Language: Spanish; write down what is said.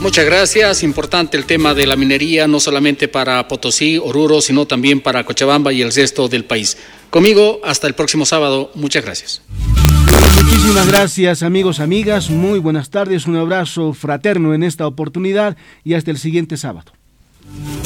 Muchas gracias. Importante el tema de la minería, no solamente para Potosí, Oruro, sino también para Cochabamba y el resto del país. Conmigo, hasta el próximo sábado. Muchas gracias. Muchísimas gracias, amigos, amigas. Muy buenas tardes. Un abrazo fraterno en esta oportunidad y hasta el siguiente sábado.